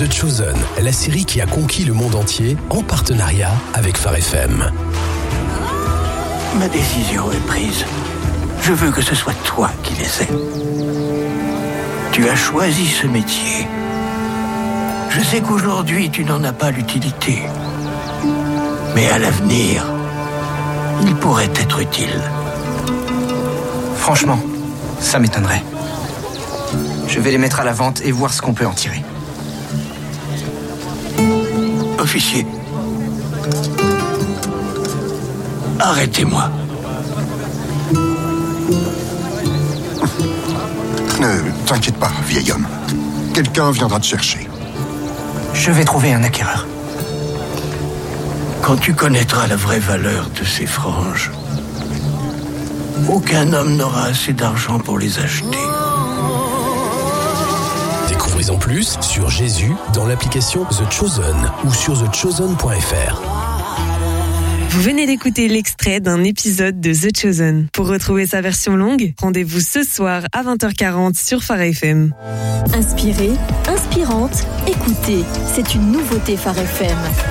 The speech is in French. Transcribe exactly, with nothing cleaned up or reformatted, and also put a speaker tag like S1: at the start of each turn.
S1: The Chosen, la série qui a conquis le monde entier en partenariat avec Phare F M.
S2: Ma décision est prise. Je veux que ce soit toi qui les aies. Tu as choisi ce métier. Je sais qu'aujourd'hui, tu n'en as pas l'utilité. Mais à l'avenir, il pourrait être utile.
S3: Franchement, ça m'étonnerait. Je vais les mettre à la vente et voir ce qu'on peut en tirer.
S2: Officier, arrêtez-moi.
S4: Ne t'inquiète pas, vieil homme. Quelqu'un viendra te chercher.
S3: Je vais trouver un acquéreur.
S2: Quand tu connaîtras la vraie valeur de ces franges, aucun homme n'aura assez d'argent pour les acheter.
S1: Découvrez-en plus sur Jésus dans l'application The Chosen ou sur the chosen point f r.
S5: Vous venez d'écouter l'extrait d'un épisode de The Chosen. Pour retrouver sa version longue, rendez-vous ce soir à vingt heures quarante sur Phare F M.
S6: Inspirée, inspirante, écoutez, c'est une nouveauté Phare F M.